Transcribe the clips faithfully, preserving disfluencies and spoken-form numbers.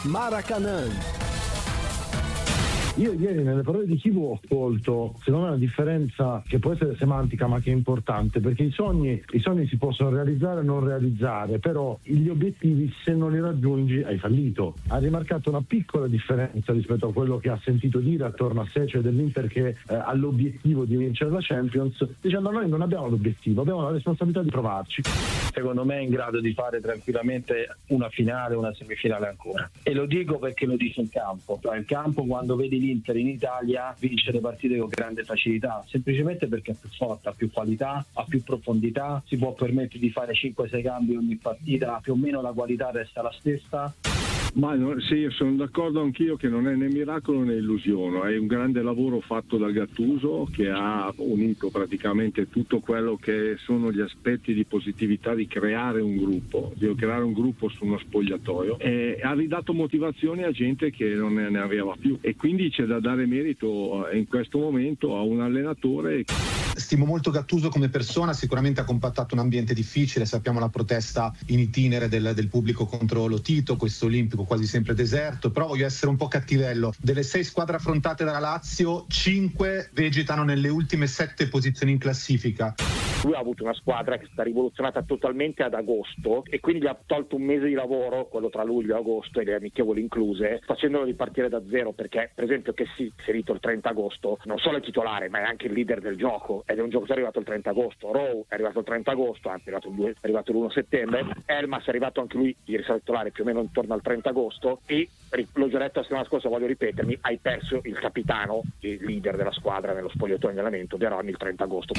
Maracanã. Io ieri nelle parole di Chivo ho colto, secondo me, una differenza che può essere semantica ma che è importante, perché i sogni, i sogni si possono realizzare o non realizzare, però gli obiettivi se non li raggiungi hai fallito. Ha rimarcato una piccola differenza rispetto a quello che ha sentito dire attorno a sé, cioè dell'Inter che eh, ha l'obiettivo di vincere la Champions, dicendo noi non abbiamo l'obiettivo, abbiamo la responsabilità di provarci. Secondo me è in grado di fare tranquillamente una finale, una semifinale ancora. E lo dico perché lo dice in campo. Cioè, in campo quando vedi l'Inter in Italia vince le partite con grande facilità, semplicemente perché è più forte, ha più qualità, ha più profondità, si può permettere di fare cinque sei cambi ogni partita, più o meno la qualità resta la stessa. Ma no, sì, sono d'accordo anch'io che non è né miracolo né illusione, è un grande lavoro fatto da Gattuso che ha unito praticamente tutto quello che sono gli aspetti di positività di creare un gruppo, di creare un gruppo su uno spogliatoio, e ha ridato motivazioni a gente che non ne aveva più, e quindi c'è da dare merito in questo momento a un allenatore. Stimo molto Gattuso come persona, sicuramente ha compattato un ambiente difficile, sappiamo la protesta in itinere del, del pubblico contro lo Tito, questo olimpico quasi sempre deserto, però voglio essere un po' cattivello. Delle sei squadre affrontate dalla Lazio, cinque vegetano nelle ultime sette posizioni in classifica. Lui ha avuto una squadra che è stata rivoluzionata totalmente ad agosto e quindi gli ha tolto un mese di lavoro, quello tra luglio e agosto e le amichevoli incluse, facendolo ripartire da zero, perché per esempio che si è inserito il trenta agosto non solo è titolare ma è anche il leader del gioco ed è un giocatore arrivato il trenta agosto, Rowe è arrivato il trenta agosto, anzi è arrivato il, due, è arrivato l'primo settembre, Elmas è arrivato anche lui ieri sera titolare più o meno intorno al trenta agosto e l'ho già detto la settimana scorsa, voglio ripetermi, hai perso il capitano, il leader della squadra nello spogliatoio di allenamento, De Rossi il trenta agosto.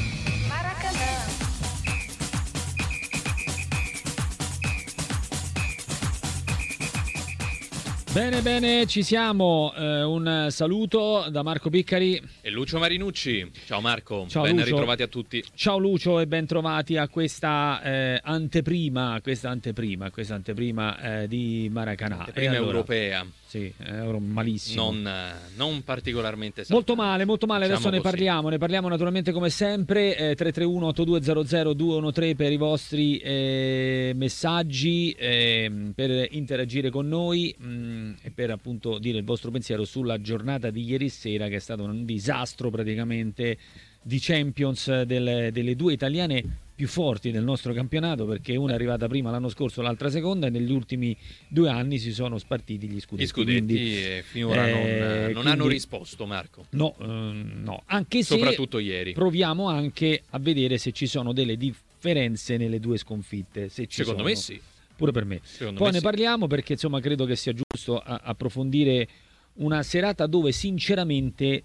Bene, bene, ci siamo. Eh, un saluto da Marco Piccari e Lucio Marinucci. Ciao Marco, ciao, ben Lucio. Ritrovati a tutti. Ciao Lucio e ben trovati a questa eh, anteprima, questa anteprima, questa anteprima eh, di Maracanã. Anteprima allora, europea. Sì, ero malissimo. Non, non particolarmente salutare. Molto male, molto male. Diciamo adesso ne così. parliamo, ne parliamo naturalmente come sempre. Eh, tre tre uno otto due zero zero due uno tre per i vostri eh, messaggi, eh, per interagire con noi mh, e per appunto dire il vostro pensiero sulla giornata di ieri sera, che è stato un disastro praticamente di Champions delle, delle due italiane più forti del nostro campionato, perché una è arrivata prima l'anno scorso, l'altra seconda, e negli ultimi due anni si sono spartiti gli scudetti. Gli scudetti quindi, e finora eh, non, non quindi, hanno risposto, Marco. No, ehm, no, anche se soprattutto ieri. Proviamo anche a vedere se ci sono delle differenze nelle due sconfitte. Se ci Secondo sono. me sì. Pure per me. Secondo Poi me ne sì. parliamo, perché insomma credo che sia giusto a- approfondire una serata dove sinceramente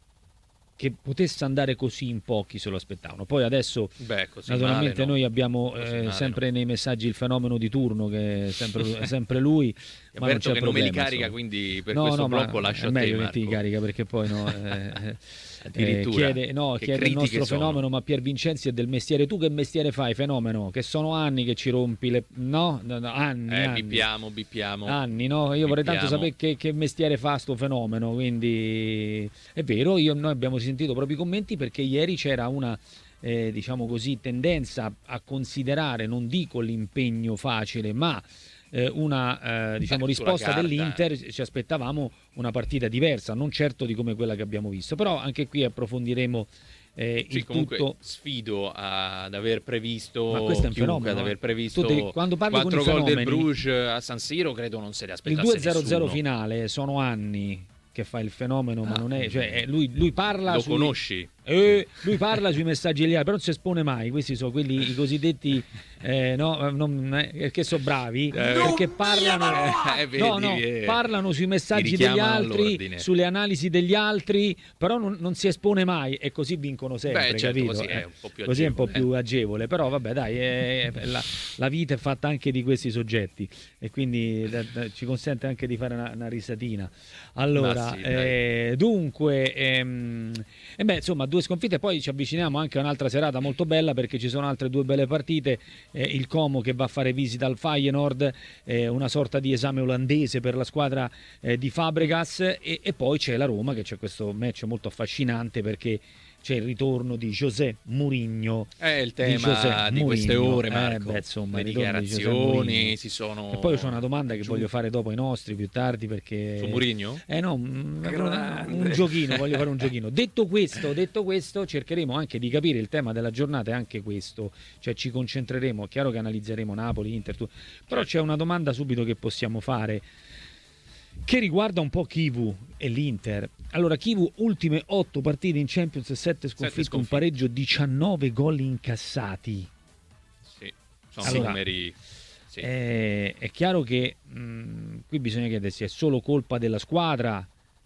che potesse andare così in pochi se lo aspettavano. Poi adesso Beh, così naturalmente male, no. noi abbiamo eh, male, sempre no. nei messaggi il fenomeno di turno, che è sempre, è sempre lui. Ma non c'è che problema, non me li carica, insomma. quindi per no, questo no, blocco ma lascio è a te, meglio che Marco. ti carica, perché poi no, eh, Addirittura. eh, chiede, no, Che chiede il nostro sono. fenomeno, ma Pier Vincenzi è del mestiere. Tu che mestiere fai, fenomeno? Che sono anni che ci rompi le... no, no, no anni, Eh, anni. bippiamo, bippiamo. Anni, no? Io vorrei tanto Bippiamo. sapere che, che mestiere fa sto fenomeno, quindi è vero, io, noi abbiamo sentito proprio i commenti, perché ieri c'era una eh, diciamo così tendenza a considerare, non dico l'impegno facile, ma eh, una eh, diciamo Beh, sulla risposta carta. dell'Inter. Ci aspettavamo una partita diversa, non certo di come quella che abbiamo visto, però anche qui approfondiremo eh, Sì, il comunque tutto. sfido ad aver previsto Ma questo è un chiunque, fenomeno, ad aver eh. previsto Tu devi- quando parli con quattro i gol del fenomeni- Bruges a San Siro, credo non se li Il aspettasse due zero zero nessuno. finale sono anni che fa il fenomeno, ma Ah, non è, cioè, eh, lui, lui parla Lo sui- conosci? Eh, lui parla sui messaggi degli altri, però non si espone mai. Questi sono quelli i cosiddetti eh, no, non, eh, che sono bravi, Eh, perché parlano eh, vedi, no, no, eh, parlano sui ti messaggi degli richiamano altri, all'ordine. sulle analisi degli altri, però non, non si espone mai, e così vincono sempre. Beh, certo, capito? così è Eh, un po' più così è un po' agevole, più agevole, però vabbè, dai, eh, la, la vita è fatta anche di questi soggetti, e quindi da- da- ci consente anche di fare una, una risatina. Allora, Ma sì, dai. eh, dunque, ehm, e beh, insomma, due sconfitte. Poi ci avviciniamo anche a un'altra serata molto bella, perché ci sono altre due belle partite. Eh, il Como che va a fare visita al Feyenoord, eh, una sorta di esame olandese per la squadra eh, di Fabregas, e, e poi c'è la Roma, che c'è questo match molto affascinante, perché c'è il ritorno di José Mourinho. È il di tema José di, queste Mourinho. ore, Eh, Marco. beh, insomma, le il ritorno di José Mourinho. dichiarazioni si sono... E poi c'è una domanda che giù. voglio fare dopo ai nostri più tardi, perché Su Mourinho? Eh no, un, Grande. un giochino, voglio fare un giochino. Detto questo, detto questo, cercheremo anche di capire il tema della giornata, è anche questo, cioè ci concentreremo, è chiaro che analizzeremo Napoli, Inter, tu- però c'è una domanda subito che possiamo fare che riguarda un po' Chivu e l'Inter. Allora, Chivu ultime otto partite in Champions, sette sconfitte, sconfitte. un pareggio, diciannove gol incassati. Sì, sono Allora, numeri... Sì. È, è chiaro che mh, qui bisogna chiedersi, è solo colpa della squadra?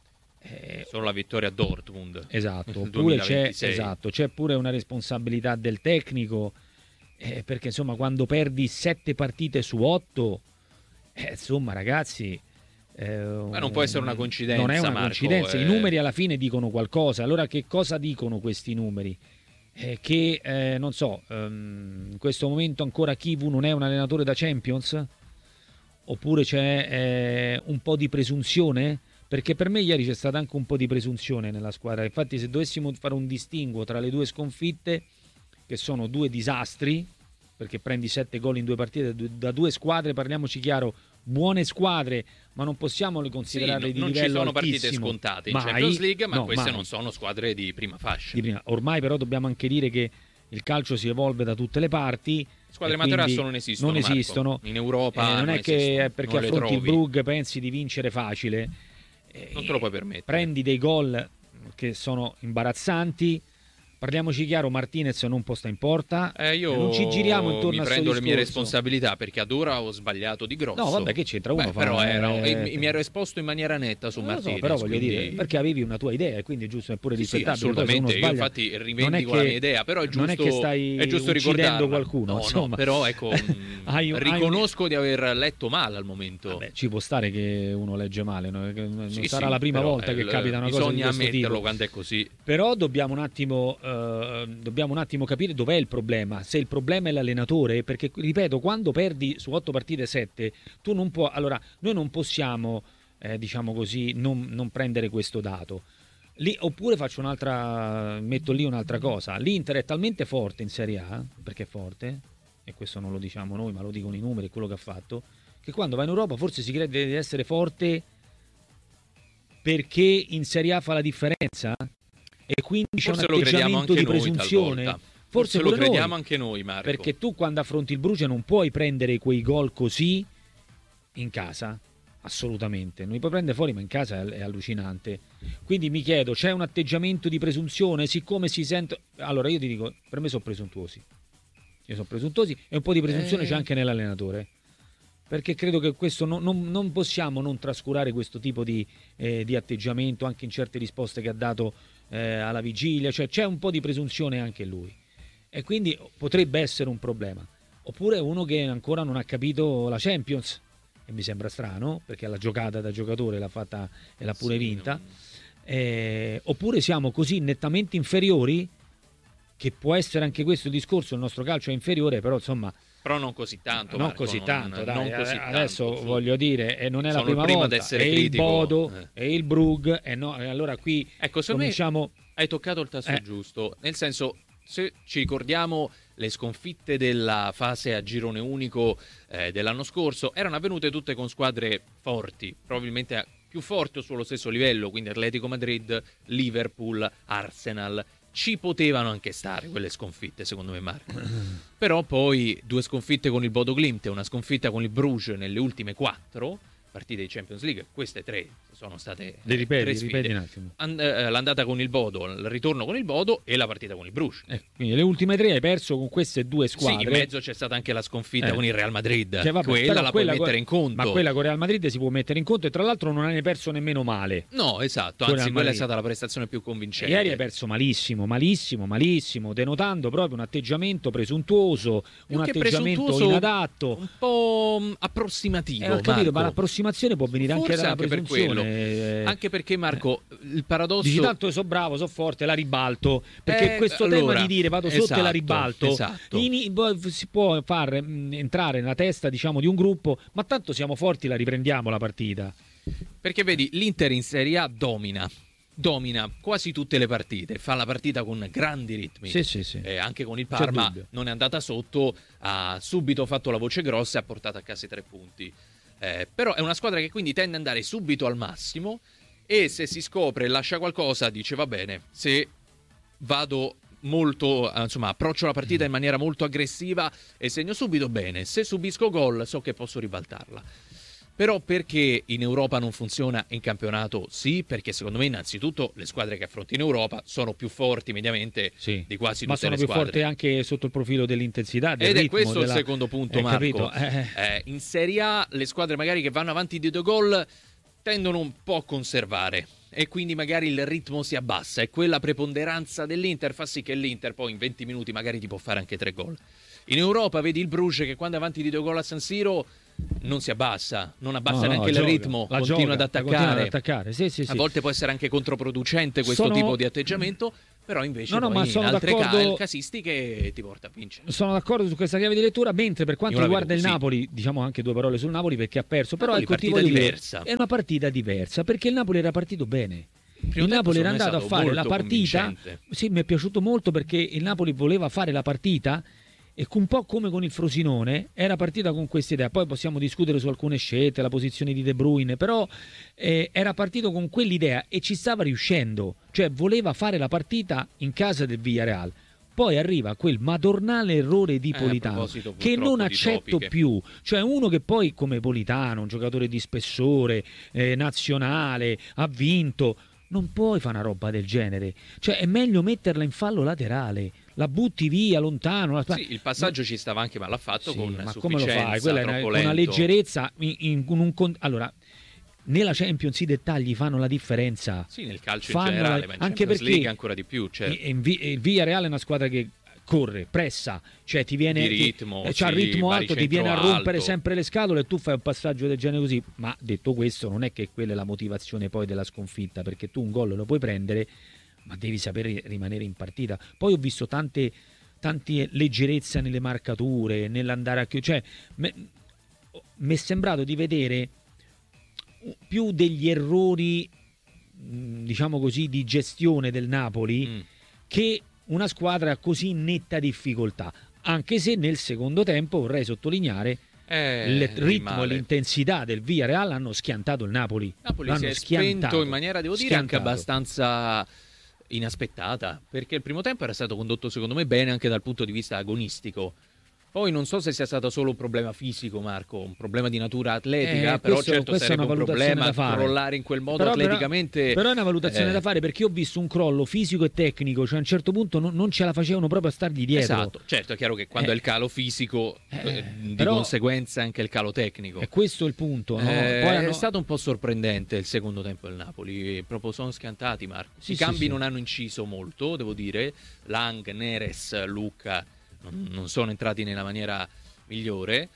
Eh, Solo la vittoria a Dortmund. esatto, nel oppure c'è, duemilaventisei. esatto, c'è pure una responsabilità del tecnico, eh, perché insomma quando perdi sette partite su otto, eh, insomma ragazzi... Eh, Ma non può essere una coincidenza, non è una Marco, coincidenza, eh. i numeri alla fine dicono qualcosa. Allora che cosa dicono questi numeri? Eh, che eh, non so, ehm, in questo momento ancora Chivu non è un allenatore da Champions? Oppure c'è eh, un po' di presunzione? Perché per me ieri c'è stata anche un po' di presunzione nella squadra. Infatti se dovessimo fare un distinguo tra le due sconfitte, che sono due disastri, perché prendi sette gol in due partite da due squadre, parliamoci chiaro, buone squadre, ma non possiamo le considerarle Sì, di non livello ci sono partite altissimo. scontate in Mai. Champions League, ma No, queste mai. non sono squadre di prima fascia. Di prima. Ormai però dobbiamo anche dire che il calcio si evolve da tutte le parti. Squadre e materasso quindi non esistono, non Marco. esistono. In Europa Eh, non, non è che esistono, è perché non le affronti il trovi. Brugge pensi di vincere facile. Eh, Non te lo puoi permettere. Prendi dei gol che sono imbarazzanti. Parliamoci chiaro, Martinez non può stare in porta. Eh, io Eh, non ci giriamo intorno mi a sto prendo le mie discorso. responsabilità, perché ad ora ho sbagliato di grosso. No, vabbè, che c'entra uno Beh, fa- però era, eh, mi ero esposto in maniera netta su Non lo so, Martinez, però voglio quindi- dire, perché avevi una tua idea e quindi è giusto, è pure Sì, sì, rispettabile. Poi se uno assolutamente. Io sbaglia, infatti non è rivendico che- la mia idea, però è giusto, non è che stai è giusto uccidendo ricordarla. qualcuno, No, insomma. no, però ecco, mh, Hai- hai riconosco di aver letto male al momento. Vabbè, ci può stare che uno legge male, no? Che non Sì, sarà sì, la prima però, volta eh, che l- capita una cosa di bisogna questo ammetterlo tipo. quando è così. Però dobbiamo un attimo eh, dobbiamo un attimo capire dov'è il problema. Se il problema è l'allenatore, perché ripeto, quando perdi su otto partite sette, tu non puoi. Allora, noi non possiamo, eh, diciamo così, non, non prendere questo dato. Lì, oppure faccio un'altra, metto lì un'altra cosa. L'Inter è talmente forte in Serie A, perché è forte, e questo non lo diciamo noi, ma lo dicono i numeri, è quello che ha fatto, che quando va in Europa forse si crede di essere forte perché in Serie A fa la differenza e quindi c'è un Forse lo crediamo atteggiamento anche di noi presunzione. talvolta. Forse Forse lo pure noi, crediamo anche noi, Marco. perché tu quando affronti il Bruce non puoi prendere quei gol così in casa, assolutamente. Non li puoi prendere fuori, ma in casa è, è allucinante. Quindi mi chiedo, c'è un atteggiamento di presunzione, siccome si sente... Allora io ti dico, per me sono presuntuosi. Io sono presuntuosi e un po' di presunzione Eh. c'è anche nell'allenatore. Perché credo che questo non, non- non possiamo non trascurare questo tipo di, eh, di atteggiamento anche in certe risposte che ha dato eh, alla vigilia, cioè c'è un po' di presunzione anche in lui e quindi potrebbe essere un problema. Oppure uno che ancora non ha capito la Champions, e mi sembra strano perché la giocata da giocatore l'ha fatta e l'ha pure Sì, vinta. non- Eh, oppure siamo così nettamente inferiori che può essere anche questo il discorso, il nostro calcio è inferiore, però insomma Però non così tanto, non Marco, così non- tanto, dai. non così Eh, tanto, adesso su. voglio dire, e non è la Sono il prima primo volta, ad essere è il critico, Bodo, eh. è il Brugge, e no, e allora qui Ecco, secondo me cominciamo... hai toccato il tasto Eh. giusto, nel senso, se ci ricordiamo le sconfitte della fase a girone unico eh, dell'anno scorso, erano avvenute tutte con squadre forti, probabilmente più forti o sullo stesso livello, quindi Atletico Madrid, Liverpool, Arsenal. Ci potevano anche stare quelle sconfitte, secondo me, Marco. Però poi due sconfitte con il Bodo Glimt e una sconfitta con il Bruges nelle ultime quattro partite di Champions League, queste tre sono state Li ripeti, tre sfide. ripeti un attimo. And- eh, l'andata con il Bodo, il ritorno con il Bodo e la partita con il Bruges. Eh, quindi le ultime tre hai perso con queste due Sì, squadre. in mezzo c'è stata anche la sconfitta Eh. con il Real Madrid. Cioè, vabbè, quella però la quella puoi mettere co- in conto. Ma quella con Real Madrid si può mettere in conto e tra l'altro non hai perso nemmeno male. No, esatto, Con anzi Real quella è Madrid. stata la prestazione più convincente. Ieri hai perso malissimo, malissimo, malissimo, denotando proprio un atteggiamento presuntuoso, Più un che atteggiamento presuntuoso, inadatto. un po' mh, approssimativo. Eh, ho capito, Marco. ma l'approssimazione può venire anche Forse dalla anche per presunzione. quello. eh. Anche perché, Marco, il paradosso... Dici tanto so bravo, so forte, la ribalto. Perché Eh, questo allora, tema di dire vado sotto e la esatto, ribalto esatto. in- bo- si può far mh, entrare nella testa, diciamo, di un gruppo, ma tanto siamo forti, la riprendiamo la partita. Perché vedi, l'Inter in Serie A domina. domina quasi tutte le partite, fa la partita con grandi ritmi. Sì, sì, sì. Eh, anche con il Parma non è andata sotto, ha subito fatto la voce grossa e ha portato a casa i tre punti. Eh, però è una squadra che quindi tende ad andare subito al massimo, e se si scopre e lascia qualcosa dice va bene, se vado molto, insomma, approccio la partita in maniera molto aggressiva e segno subito, bene, se subisco gol so che posso ribaltarla. Però perché in Europa non funziona, in campionato sì? Perché secondo me innanzitutto le squadre che affronti in Europa sono più forti mediamente sì. di quasi ma tutte le squadre. Ma sono più forti anche sotto il profilo dell'intensità, del Ed ritmo, è questo della... il secondo punto, eh, Marco. eh. Eh, in Serie A le squadre magari che vanno avanti di due gol tendono un po' a conservare, e quindi magari il ritmo si abbassa, e quella preponderanza dell'Inter fa sì che l'Inter poi in venti minuti magari ti può fare anche tre gol. In Europa vedi il Bruges che quando è avanti di due gol a San Siro non si abbassa, non abbassa no, neanche no, il gioca, ritmo, continua, gioca, ad attaccare. continua ad attaccare. Sì, sì, sì. A volte può essere anche controproducente questo sono... tipo di atteggiamento, però invece no, no, poi ma sono in altre d'accordo... ca- casistiche ti porta a vincere. Sono d'accordo su questa chiave di lettura, mentre per quanto riguarda il Napoli, diciamo anche due parole sul Napoli perché ha perso, però Napoli, ecco, partita diversa. Dire, è una partita diversa perché il Napoli era partito bene. Il Napoli era andato a fare la partita, sì, mi è piaciuto molto perché il Napoli voleva fare la partita e un po' come con il Frosinone era partita con questa idea. Poi possiamo discutere su alcune scelte, la posizione di De Bruyne, però eh, era partito con quell'idea e ci stava riuscendo, cioè voleva fare la partita in casa del Villarreal. Poi arriva quel madornale errore di Politano eh, che non accetto più, cioè uno che poi come Politano, un giocatore di spessore eh, nazionale, ha vinto, non puoi fare una roba del genere, cioè è meglio metterla in fallo laterale, la butti via lontano. La... Sì, il passaggio ma... ci stava anche, ma l'ha fatto sì, con ma sufficienza, come lo fai? Quella è una, con una leggerezza in, in, in un allora nella Champions i dettagli fanno la differenza. Sì, nel calcio in generale, la... ma in anche perché League ancora di più, certo. il, il Villarreal è una squadra che corre, pressa, cioè ti viene di ritmo, ti, sì, c'ha il ritmo alto, ti viene a rompere alto. sempre le scatole e tu fai un passaggio del genere così. Ma detto questo, non è che quella è la motivazione poi della sconfitta, perché tu un gol lo puoi prendere, ma devi sapere rimanere in partita. Poi ho visto tante tante leggerezze nelle marcature, nell'andare a chiudere, cioè mi è sembrato di vedere più degli errori, diciamo così, di gestione del Napoli mm. che una squadra così in netta difficoltà, anche se nel secondo tempo vorrei sottolineare eh, il ritmo e l'intensità del Villarreal hanno schiantato il Napoli. Napoli l'hanno si è spento in maniera, devo dire, schiantato. Anche abbastanza inaspettata, perché il primo tempo era stato condotto secondo me bene anche dal punto di vista agonistico. Poi non so se sia stato solo un problema fisico, Marco, un problema di natura atletica, eh, però questo, certo sarebbe un problema crollare in quel modo però, atleticamente. Però, però è una valutazione eh. da fare, perché io ho visto un crollo fisico e tecnico, cioè a un certo punto non, non ce la facevano proprio a stargli dietro. Esatto, certo, è chiaro che quando eh. è il calo fisico, eh, di però, conseguenza anche il calo tecnico. E questo è il punto. No? Eh, Poi hanno... È stato un po' sorprendente il secondo tempo del Napoli, proprio sono schiantati, Marco. Sì, I sì, cambi sì. non hanno inciso molto, devo dire. Lang, Neres, Luca non, non sono entrati nella maniera migliore.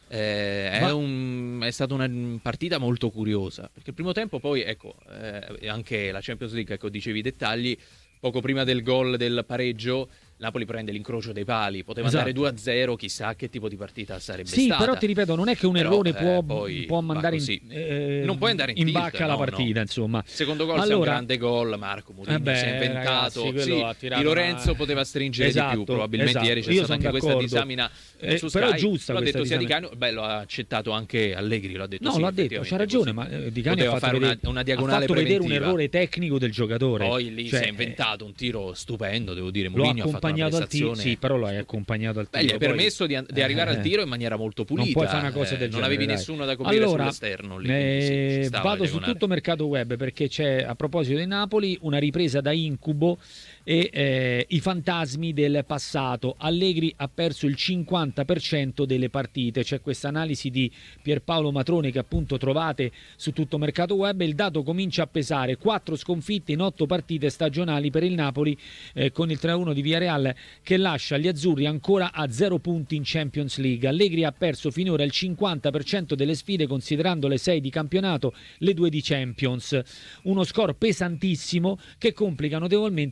Eh, Ma... è, un, è stata una partita molto curiosa, perché il primo tempo poi ecco eh, anche la Champions League, ecco, dicevi i dettagli, poco prima del gol del pareggio Napoli prende l'incrocio dei pali, poteva esatto. andare due a zero, chissà che tipo di partita sarebbe sì, stata. Sì, però ti ripeto, non è che un però, errore eh, può, poi può mandare in, eh, non puoi andare in, in tilt, bacca no, la partita, no. insomma. Secondo gol, allora, è un grande gol, Marco Mourinho eh beh, si è inventato, ragazzi, sì, Di Lorenzo una... poteva stringere esatto, di più, probabilmente esatto. ieri c'è Io stata anche d'accordo. questa disamina eh, su però Sky, è giusta l'ha questa detto sia Di disamina. Canio, beh, lo ha accettato anche Allegri, l'ha detto no, sì, l'ha detto, c'ha ragione, ma Di Canio ha fatto, vedere, una, una diagonale ha fatto vedere un preventiva. errore tecnico del giocatore, poi lì cioè, si è inventato un tiro stupendo, devo dire, l'ho Mourinho ha fatto una accompagnato al tiro, prestazione. sì, però lo hai accompagnato al tiro. Beh, gli hai permesso di, di arrivare eh, al tiro in maniera molto pulita. Non puoi fare una cosa eh, del non genere, avevi dai. nessuno da coprire allora, sull'esterno lì, eh, sì, vado su tutto mercato web, perché c'è, a proposito di Napoli, una ripresa da incubo e eh, i fantasmi del passato. Allegri ha perso il cinquanta per cento delle partite. C'è questa analisi di Pierpaolo Matrone che appunto trovate su tutto mercato web. Il dato comincia a pesare: quattro sconfitte in otto partite stagionali per il Napoli, eh, con il tre a uno di Villarreal che lascia gli azzurri ancora a zero punti in Champions League. Allegri ha perso finora il cinquanta per cento delle sfide, considerando le sei di campionato, le due di Champions. Uno score pesantissimo che complica notevolmente il percorso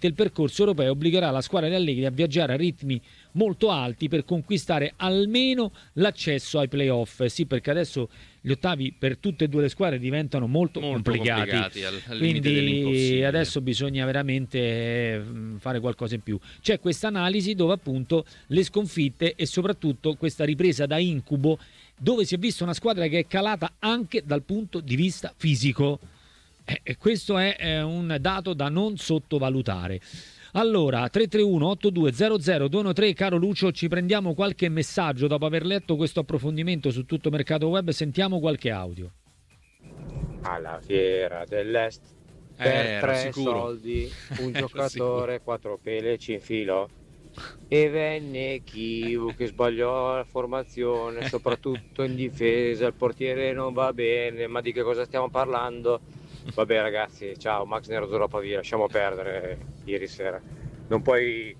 percorso europeo obbligherà la squadra di Allegri a viaggiare a ritmi molto alti per conquistare almeno l'accesso ai playoff. Sì, perché adesso gli ottavi per tutte e due le squadre diventano molto, molto complicati, complicati al, al quindi adesso bisogna veramente fare qualcosa in più. C'è questa analisi dove appunto le sconfitte e soprattutto questa ripresa da incubo, dove si è vista una squadra che è calata anche dal punto di vista fisico, e questo è eh, un dato da non sottovalutare. Allora, tre tre uno otto due zero zero due uno tre, caro Lucio, ci prendiamo qualche messaggio dopo aver letto questo approfondimento su tutto mercato web, sentiamo qualche audio. Alla fiera dell'Est per eh, tre sicuro. soldi un giocatore quattro pele ci infilò e venne Chiu che sbagliò la formazione, soprattutto in difesa, il portiere non va bene, ma di che cosa stiamo parlando? Vabbè ragazzi, ciao, Max Nerazzurro Pavia, lasciamo perdere ieri sera. Non puoi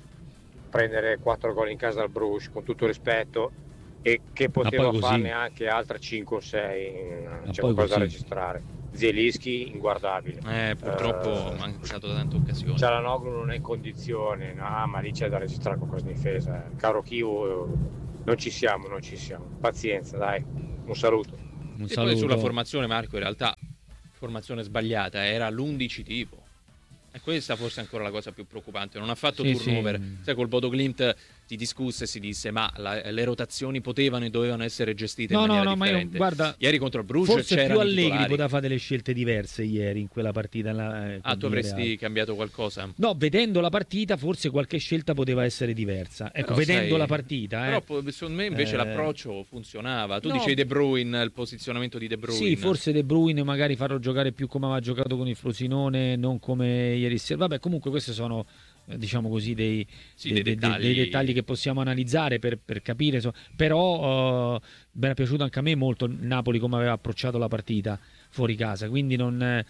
prendere quattro gol in casa dal Bruges, con tutto rispetto, e che poteva farne anche altre cinque o sei, c'è qualcosa da registrare. Zielinski inguardabile. Eh, purtroppo uh, ha mancato da tante occasioni. Cialanoglu non è in condizione, no, ma lì c'è da registrare qualcosa in difesa. Caro Chiu, non ci siamo, non ci siamo. Pazienza, dai, un saluto. Un e saluto. Poi sulla formazione, Marco, in realtà formazione sbagliata, era l'undici tipo. E questa forse è ancora la cosa più preoccupante. Non ha fatto sì, turnover. Sì. Sai, col Bodo Glimt si discusse e si disse ma la, le rotazioni potevano e dovevano essere gestite no, in maniera no, no, differente. Ma io, guarda, ieri contro il Bruges forse c'erano più Allegri titolari. poteva fare delle scelte diverse ieri in quella partita. La, eh, ah, tu avresti Real. cambiato qualcosa? No, vedendo la partita forse qualche scelta poteva essere diversa. Ecco, però vedendo sai, la partita. Eh, però secondo me invece eh, l'approccio funzionava. Tu no, dicevi De Bruyne, il posizionamento di De Bruyne. Sì, forse De Bruyne magari farlo giocare più come aveva giocato con il Frosinone, non come ieri sera. Vabbè, comunque queste sono, diciamo così, dei, sì, dei, dei, dettagli. dei, dei dettagli che possiamo analizzare per, per capire, so. Però uh, mi era piaciuto anche a me molto il Napoli come aveva approcciato la partita fuori casa, quindi non eh,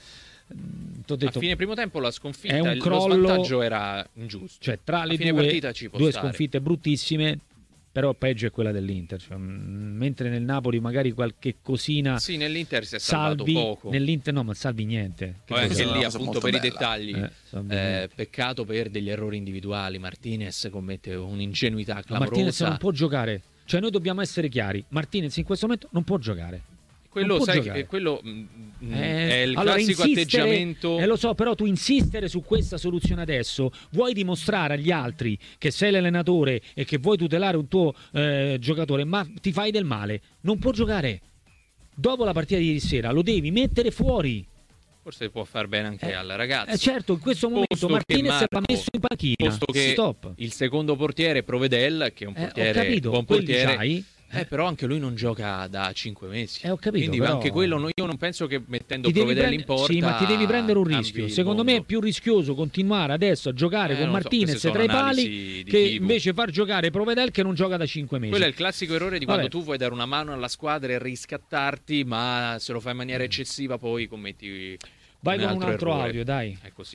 t'ho detto, a fine primo tempo la sconfitta, è un crollo, lo svantaggio era ingiusto, cioè tra le due, partita ci può due stare. Sconfitte bruttissime, però peggio è quella dell'Inter, cioè, mh, mentre nel Napoli magari qualche cosina. Sì, nell'Inter si è salvato Salvi, poco. Nell'Inter no, ma Salvi niente. Che anche lì appunto per bella. i dettagli, eh, eh, peccato per degli errori individuali. Martinez commette un'ingenuità clamorosa. Martinez non può giocare, cioè noi dobbiamo essere chiari, Martinez in questo momento non può giocare. Quello, può sai, giocare. quello mh, eh, è il allora, classico atteggiamento. Eh, lo so, però tu insistere su questa soluzione adesso, vuoi dimostrare agli altri che sei l'allenatore e che vuoi tutelare un tuo eh, giocatore, ma ti fai del male. Non può giocare. Dopo la partita di ieri sera lo devi mettere fuori. Forse può far bene anche eh, al ragazzo. Eh certo, in questo momento posto Martinez l'ha messo in panchina. Posto che Stop. Il secondo portiere è Provedel, che è un portiere eh, ho capito, buon portiere. C'hai. Eh, però anche lui non gioca da cinque mesi. Eh, ho capito, Quindi però... anche quello no, io non penso che mettendo Provedel prendere... in porta. Sì, ma ti devi prendere un rischio. Secondo me è più rischioso continuare adesso a giocare eh, con Martinez so, tra i pali che tipo. invece far giocare Provedel che non gioca da cinque mesi. Quello è il classico errore di quando Vabbè. tu vuoi dare una mano alla squadra e riscattarti, ma se lo fai in maniera eccessiva poi commetti. Vai un con altro un altro errore. audio, dai. È così.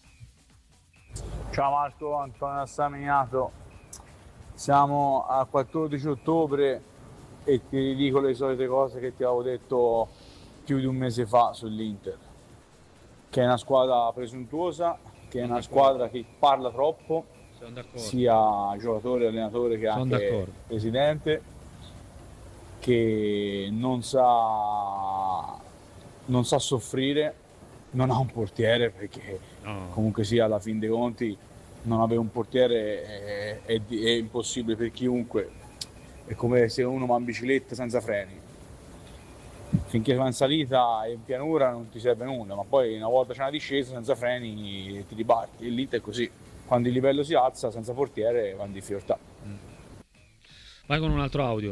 Ciao Marco, Antonio Assaminato. Siamo a quattordici ottobre e ti ridico le solite cose che ti avevo detto più di un mese fa sull'Inter, che è una squadra presuntuosa, che è una squadra che parla troppo, sia giocatore, allenatore che Sono anche d'accordo. presidente, che non sa, non sa soffrire, non ha un portiere, perché No. comunque sia alla fin dei conti non avere un portiere è, è, è impossibile per chiunque. È come se uno va in bicicletta senza freni. Finché va in salita e in pianura non ti serve nulla, ma poi una volta c'è una discesa senza freni ti ribalti. E lì è così. Quando il livello si alza senza portiere va in difficoltà. Vai con un altro audio.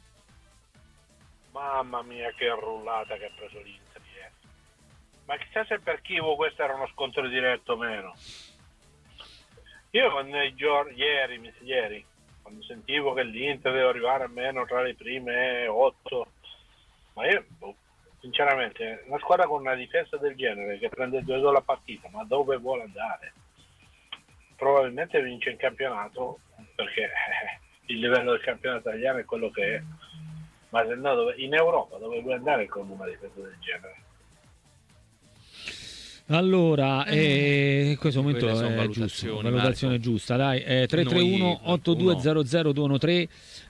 Mamma mia che rullata che ha preso l'Inter ieri. Ma chissà se per Chivo questo era uno scontro diretto o meno. Io quando giorni, ieri, ieri quando sentivo che l'Inter deve arrivare almeno tra le prime otto, ma io boh, sinceramente una squadra con una difesa del genere che prende due gol a partita, ma dove vuole andare? Probabilmente vince il campionato, perché eh, il livello del campionato italiano è quello che è, ma se no dove, in Europa dove vuoi andare con una difesa del genere? Allora, eh, in questo momento Quelle sono è valutazioni, giusto, valutazione Marco. giusta, dai, eh, tre tre uno otto due zero zero due uno tre.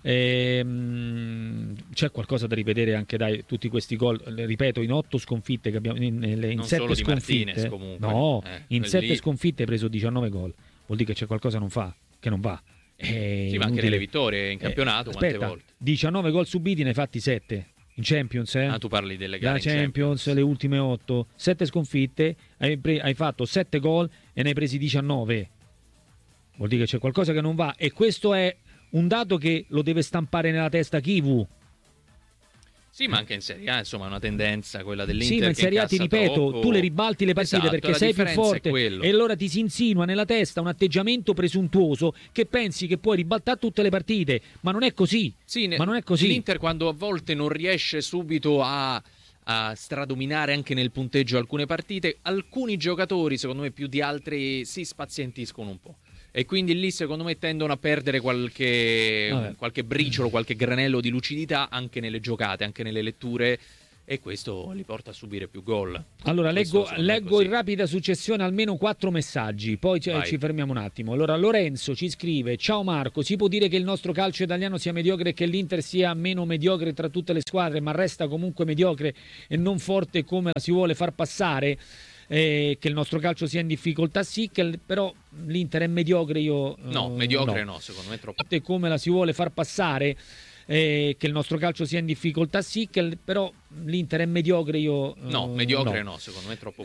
Ehm, c'è qualcosa da rivedere anche dai tutti questi gol, ripeto, in otto sconfitte che abbiamo in, in, in Non sette solo di sconfitte. Martinez, comunque. No, Eh, in quelli sette lì. sconfitte hai preso diciannove gol. Vuol dire che c'è qualcosa non fa, che non va. È Sì, ma anche inutile. nelle vittorie in campionato, Eh, quante aspetta, volte? diciannove gol subiti, ne hai fatti sette in Champions, eh? Ah, tu parli delle La gare in Champions, le ultime otto, sette sconfitte, hai, pre- hai fatto sette gol e ne hai presi diciannove. Vuol dire che c'è qualcosa che non va e questo è un dato che lo deve stampare nella testa Kivu. Sì, ma anche in Serie A, insomma, è una tendenza quella dell'Inter. Sì, ma in che Serie A ti incassa ripeto, troppo. tu le ribalti le partite Esatto, perché la sei più differenza è forte quello. e allora ti si insinua nella testa un atteggiamento presuntuoso che pensi che puoi ribaltare tutte le partite, ma non è così. Sì, ne- ma non è così. L'Inter quando a volte non riesce subito a, a stradominare anche nel punteggio alcune partite, alcuni giocatori, secondo me più di altri, si spazientiscono un po'. E quindi lì secondo me tendono a perdere qualche, Vabbè. qualche briciolo, qualche granello di lucidità anche nelle giocate, anche nelle letture, e questo li porta a subire più gol. Allora, Questo, leggo, secondo me, è leggo così. in rapida successione almeno quattro messaggi, poi ci, Vai. ci fermiamo un attimo. Allora, Lorenzo ci scrive: ciao Marco, si può dire che il nostro calcio italiano sia mediocre e che l'Inter sia meno mediocre tra tutte le squadre, ma resta comunque mediocre e non forte come la si vuole far passare? Eh, che il nostro calcio sia in difficoltà, sì, che però l'Inter è mediocre, io... No, eh, mediocre no. secondo me è troppo. forte come la si vuole far passare? Eh, che il nostro calcio sia in difficoltà, sì, che però l'Inter è mediocre, io... No, eh, mediocre no. secondo me è troppo